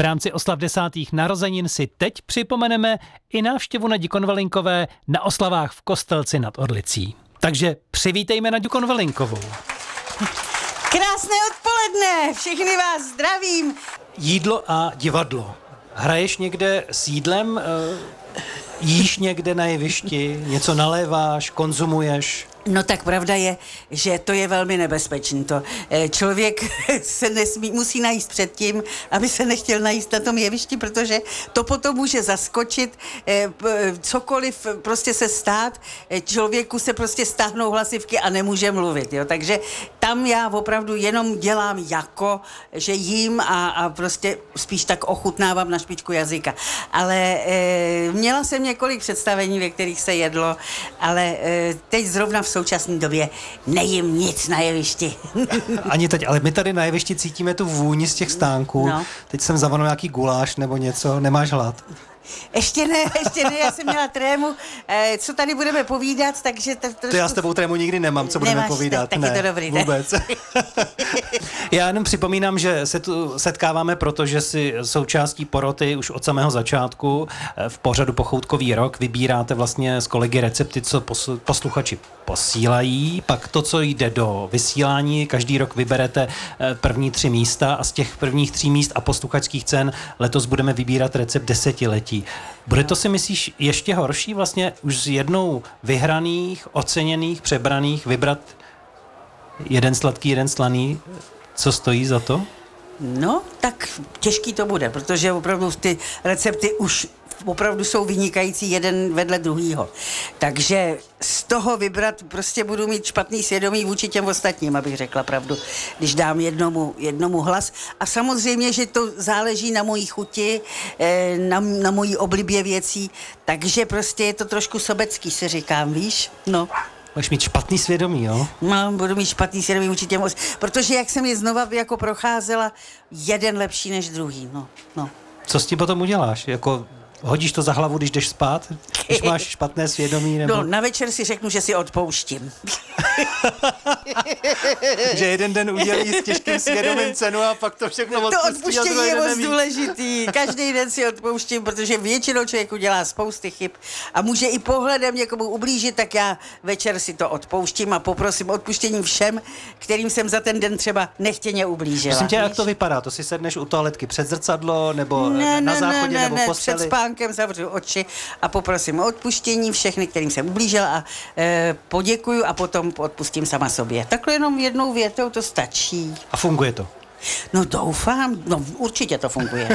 V rámci oslav 10. narozenin si teď připomeneme i návštěvu Nadi Konvalinkové na oslavách v Kostelci nad Orlicí. Takže přivítejme Naďu Konvalinkovou. Krásné odpoledne, všechny vás zdravím. Jídlo a divadlo. Hraješ někde s jídlem? Jíš někde na jevišti? Něco naléváš? Konzumuješ? No tak pravda je, že to je velmi nebezpečný. To člověk se musí najíst předtím, aby se nechtěl najíst na tom jevišti, protože to potom může zaskočit, cokoliv prostě se stát, člověku se prostě stáhnou hlasivky a nemůže mluvit. Jo? Takže tam já opravdu jenom dělám jako, že jím a prostě spíš tak ochutnávám na špičku jazyka. Ale měla jsem několik představení, ve kterých se jedlo, ale teď zrovna v současné době nejím nic na jevišti. Ani teď, ale my tady na jevišti cítíme tu vůni z těch stánků. No. Teď jsem zavanul nějaký guláš nebo něco, nemáš hlad? Ještě ne, já jsem měla trému, co tady budeme povídat, takže... To já s tebou trému nikdy nemám, co budeme povídat. Tak ne, je to dobrý, vůbec. Já jenom připomínám, že se tu setkáváme, protože si součástí poroty už od samého začátku v pořadu Pochoutkový rok vybíráte vlastně s kolegy recepty, co posluchači posílají, pak to, co jde do vysílání, každý rok vyberete první 3 místa a z těch prvních 3 míst a posluchačských cen letos budeme vybírat recept 10letí. Bude to, si myslíš, ještě horší vlastně už z jednou vyhraných, oceněných, přebraných vybrat jeden sladký, jeden slaný, co stojí za to? No, tak těžký to bude, protože opravdu ty recepty už opravdu jsou vynikající jeden vedle druhýho. Takže z toho vybrat prostě budu mít špatný svědomí vůči těm ostatním, abych řekla pravdu, když dám jednomu hlas. A samozřejmě, že to záleží na mojí chuti, na mojí oblibě věcí, takže prostě je to trošku sobecký, si říkám, víš? No. Budeš mít špatný svědomí, jo? No, budu mít špatný svědomí vůči těm protože jak jsem je znova jako procházela, jeden lepší než druhý, no. Co s tím potom uděláš? Jako hodíš to za hlavu, když jdeš spát? Když máš špatné svědomí? Nebo... No, na večer si řeknu, že si odpouštím. Že jeden den udělí s těžkým svědomím cenu a pak to všechno odpustí. To odpuštění je moc důležitý. Každý den si odpouštím, protože většinou člověk udělá spousty chyb a může i pohledem někomu ublížit, tak já večer si to odpouštím a poprosím odpuštění všem, kterým jsem za ten den třeba nechtěně ublížila. Myslím tě, jak to vypadá? To si sedneš u toaletky před zrcadlo nebo na záchodě nebo posteli? Před spánkem zavřu oči a poprosím o odpuštění všechny, kterým jsem ublížila a poděkuju a potom odpustím sama sobě. Takhle jenom jednou větou to stačí. A funguje to? No doufám, no určitě to funguje.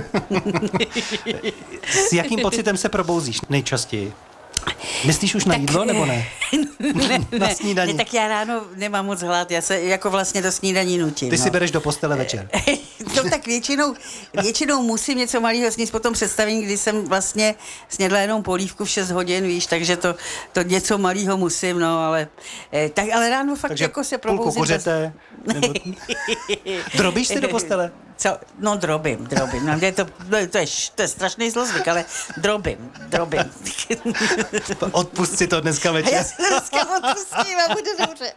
S jakým pocitem se probouzíš nejčastěji? Myslíš už na jídlo, nebo ne? Na snídaní. Ne, tak já ráno nemám moc hlad, já se jako vlastně do snídaní nutím. Ty si bereš do postele večer. No tak většinou musím něco malého sníst po tom představení, kdy jsem vlastně snědla jenom polívku v 6 hodin, víš, takže to něco malého musím, no, ale ráno fakt takže jako se probouzím. Půlku kuřete? Nebo... Drobíš si do postele? Co? No drobím. No, to je strašný zlozvyk, ale drobím. Odpust si to dneska večer. Já si dneska odpustím a bude dobře.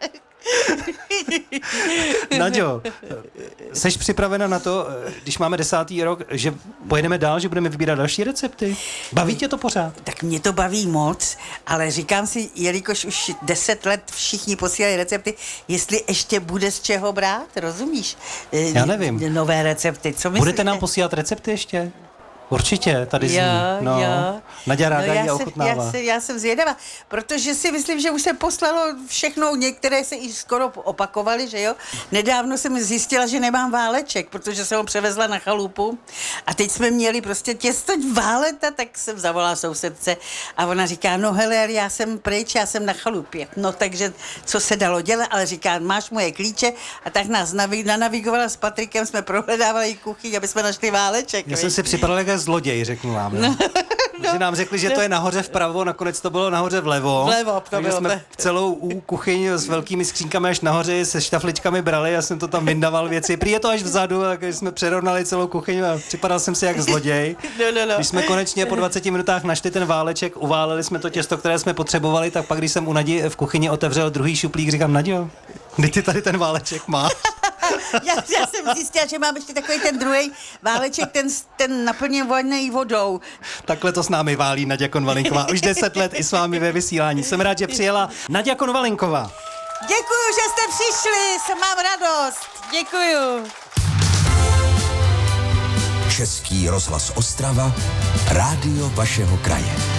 Naďo, seš připravena na to, když máme 10. rok, že pojedeme dál, že budeme vybírat další recepty? Baví tě to pořád? Tak mě to baví moc, ale říkám si, jelikož už 10 let všichni posílají recepty, jestli ještě bude z čeho brát, rozumíš? Já nevím. Nové recepty, co myslíte? Budete nám posílat recepty ještě? Určitě, tady zní. Jo. Naďa ráda je ochutnává. Já jsem zvědavá, protože si myslím, že už se poslalo všechno, některé se i skoro opakovaly, že jo. Nedávno jsem zjistila, že nemám váleček, protože jsem ho převezla na chalupu a teď jsme měli prostě těsto váleta, tak jsem zavolala sousedce a ona říká, no hele, já jsem pryč, já jsem na chalupě. No takže co se dalo dělat, ale říká, máš moje klíče a tak nás nanavigovala s Patrikem, jsme prohledávali kuchyň, aby jsme našli váleček. Já jsem si připadal jako zloděj, řeknu vám. No. Že nám řekli, že to je nahoře vpravo, nakonec to bylo nahoře vlevo. Takže jsme celou kuchyň s velkými skřínkami až nahoře se štafličkami brali, já jsem to tam vyndaval věci. Prý je to až vzadu, takže jsme přerovnali celou kuchyň a připadal jsem si jak zloděj. No. Když jsme konečně po 20 minutách našli ten váleček, uváleli jsme to těsto, které jsme potřebovali, tak pak když jsem u Nadi v kuchyni otevřel druhý šuplík, říkám, Naďo, kdy ty tady ten váleček máš? Já jsem zjistila, že mám ještě takový ten druhý váleček, ten naplněný vodou. Takhle to s námi válí Naďa Konvalinková. Už 10 let i s vámi ve vysílání. Jsem rád, že přijela Naďa Konvalinková. Děkuju, že jste přišli, mám radost. Děkuju. Český rozhlas Ostrava, rádio vašeho kraje.